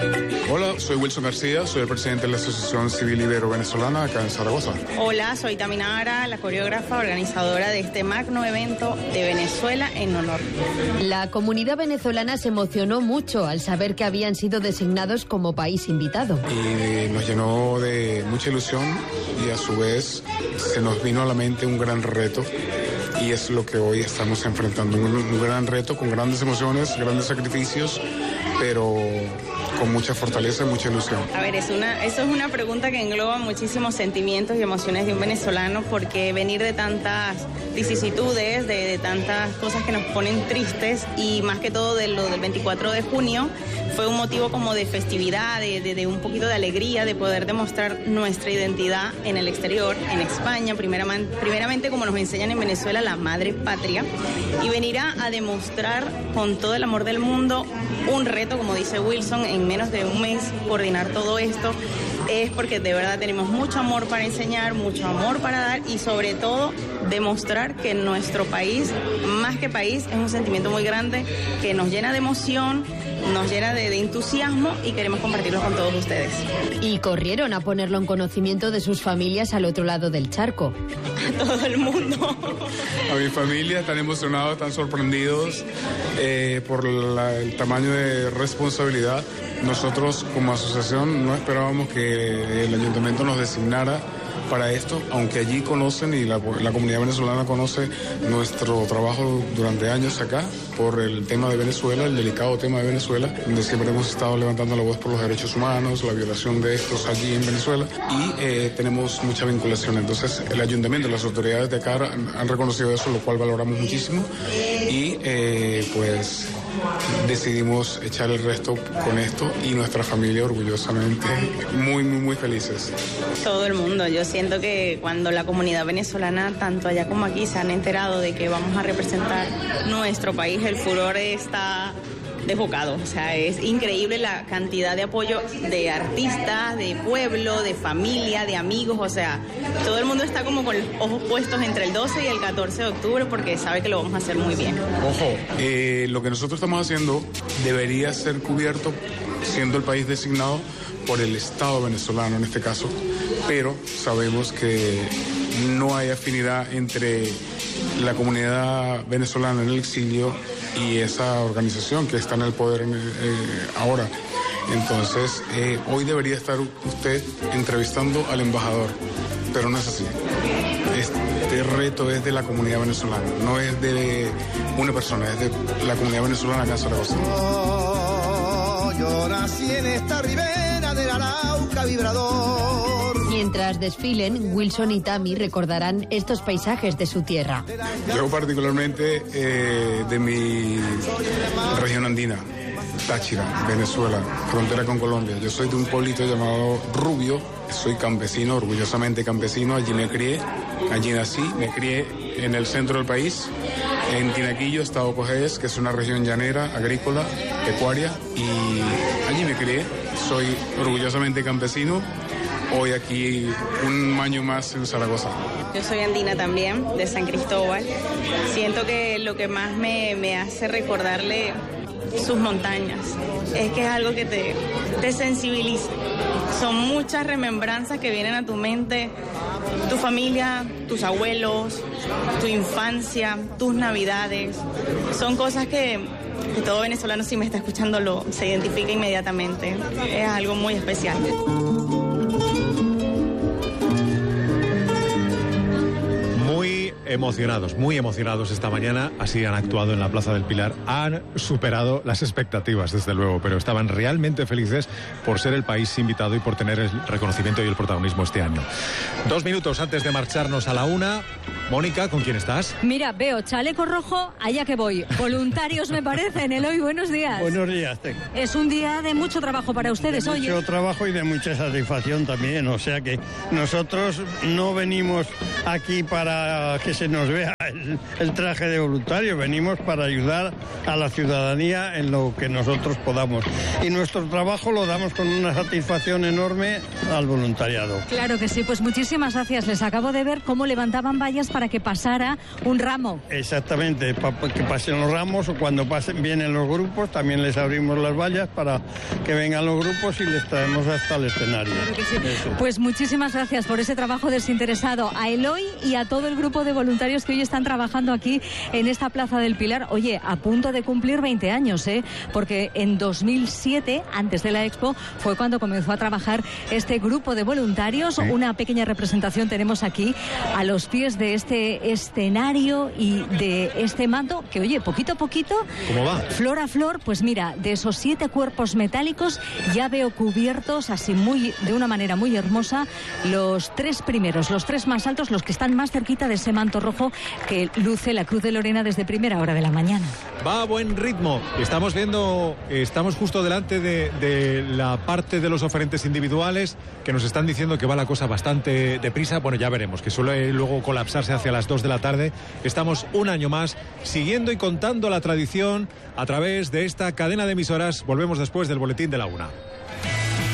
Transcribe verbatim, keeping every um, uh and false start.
Hola, soy Wilson García, soy el presidente de la Asociación Civil Ibero-Venezolana acá en Zaragoza. Hola, soy Tamina Ara, la coreógrafa organizadora de este magno evento de Venezuela en honor. La comunidad venezolana se emocionó mucho al saber que habían sido designados como país invitado. Y nos llenó de mucha ilusión y a su vez se nos vino a la mente un gran reto. Y es lo que hoy estamos enfrentando, un, un gran reto con grandes emociones, grandes sacrificios, pero con mucha fortaleza y mucha ilusión. A ver, es una, eso es una pregunta que engloba muchísimos sentimientos y emociones de un venezolano, porque venir de tantas vicisitudes, de, de tantas cosas que nos ponen tristes, y más que todo de lo del veinticuatro de junio, fue un motivo como de festividad, de, de, de un poquito de alegría, de poder demostrar nuestra identidad en el exterior, en España, primeramente, primeramente como nos enseñan en Venezuela, la madre patria, y venir a, a demostrar con todo el amor del mundo un reto, como dice Wilson, en menos de un mes coordinar todo esto, es porque de verdad tenemos mucho amor para enseñar, mucho amor para dar y sobre todo demostrar que nuestro país, más que país, es un sentimiento muy grande que nos llena de emoción, nos llena de, de entusiasmo y queremos compartirlo con todos ustedes. Y corrieron a ponerlo en conocimiento de sus familias al otro lado del charco. A todo el mundo. A mi familia están emocionados, están sorprendidos eh, por la, el tamaño de responsabilidad. Nosotros como asociación no esperábamos que el ayuntamiento nos designara para esto, aunque allí conocen y la, la comunidad venezolana conoce nuestro trabajo durante años acá por el tema de Venezuela, el delicado tema de Venezuela, donde siempre hemos estado levantando la voz por los derechos humanos, la violación de estos allí en Venezuela, y eh, tenemos mucha vinculación. Entonces el ayuntamiento, las autoridades de acá han, han reconocido eso, lo cual valoramos muchísimo, y eh, pues decidimos echar el resto con esto y nuestra familia orgullosamente muy, muy, muy felices. Todo el mundo, yo siento que cuando la comunidad venezolana, tanto allá como aquí, se han enterado de que vamos a representar nuestro país, el furor está desbocado. O sea, es increíble la cantidad de apoyo de artistas, de pueblo, de familia, de amigos. O sea, todo el mundo está como con los ojos puestos entre el doce y el catorce de octubre porque sabe que lo vamos a hacer muy bien. Ojo, eh, lo que nosotros estamos haciendo debería ser cubierto, siendo el país designado por el Estado venezolano en este caso, pero sabemos que no hay afinidad entre la comunidad venezolana en el exilio y esa organización que está en el poder eh, ahora. Entonces, eh, hoy debería estar usted entrevistando al embajador, pero no es así. Este reto es de la comunidad venezolana, no es de una persona, es de la comunidad venezolana acá en Zaragoza. Oh, yo nací en esta ribera del Arauca vibrador. Mientras desfilen, Wilson y Tami recordarán estos paisajes de su tierra. Yo particularmente eh, de mi región andina, Táchira, Venezuela, frontera con Colombia. Yo soy de un pueblito llamado Rubio, soy campesino, orgullosamente campesino, allí me crié, allí nací, me crié en el centro del país, en Tinaquillo, estado Cogés, que es una región llanera, agrícola, pecuaria, y allí me crié, soy orgullosamente campesino. Hoy aquí un año más en Zaragoza. Yo soy andina también, de San Cristóbal. Siento que lo que más me, me hace recordarle sus montañas es que es algo que te, te sensibiliza. Son muchas remembranzas que vienen a tu mente, tu familia, tus abuelos, tu infancia, tus navidades. Son cosas que, que todo venezolano, si me está escuchando, lo, se identifica inmediatamente. Es algo muy especial. Emocionados, muy emocionados esta mañana, así han actuado en la Plaza del Pilar, han superado las expectativas desde luego, pero estaban realmente felices por ser el país invitado y por tener el reconocimiento y el protagonismo este año. Dos minutos antes de marcharnos a la una, Mónica, ¿con quién estás? Mira, veo chaleco rojo, allá que voy, voluntarios me parecen, Eloy, buenos días. Buenos días. Tengo. Es un día de mucho trabajo para ustedes hoy. Mucho trabajo y de mucha satisfacción también, o sea que nosotros no venimos aquí para que se se nos vea el, el traje de voluntario. Venimos para ayudar a la ciudadanía en lo que nosotros podamos. Y nuestro trabajo lo damos con una satisfacción enorme al voluntariado. Claro que sí, pues muchísimas gracias. Les acabo de ver cómo levantaban vallas para que pasara un ramo. Exactamente, para que pasen los ramos, o cuando pasen vienen los grupos, también les abrimos las vallas para que vengan los grupos y les traemos hasta el escenario. Claro que sí. Pues muchísimas gracias por ese trabajo desinteresado a Eloy y a todo el grupo de voluntarios que hoy están trabajando aquí en esta Plaza del Pilar. Oye, a punto de cumplir veinte años, ¿eh? Porque en dos mil siete, antes de la Expo, fue cuando comenzó a trabajar este grupo de voluntarios. Sí. Una pequeña representación tenemos aquí a los pies de este escenario y de este manto que, oye, poquito a poquito, ¿cómo va? Flor a flor, pues mira, de esos siete cuerpos metálicos ya veo cubiertos así muy, de una manera muy hermosa, los tres primeros, los tres más altos, los que están más cerquita de ese manto rojo que luce la Cruz de Lorena desde primera hora de la mañana. Va a buen ritmo. Estamos viendo, estamos justo delante de, de la parte de los oferentes individuales que nos están diciendo que va la cosa bastante deprisa. Bueno, ya veremos, que suele luego colapsarse hacia las dos de la tarde. Estamos un año más siguiendo y contando la tradición a través de esta cadena de emisoras. Volvemos después del boletín de la una.